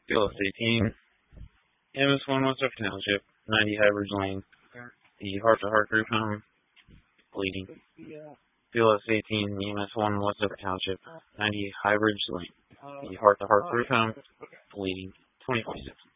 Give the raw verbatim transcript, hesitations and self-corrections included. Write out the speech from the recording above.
P L S eighteen, M S one Westchester Township, ninety Highbridge Lane, the heart-to-heart group home, bleeding. P L S eighteen, E M S one Westchester Township, ninety Highbridge Lane, the heart-to-heart group home, bleeding. twenty twenty-six.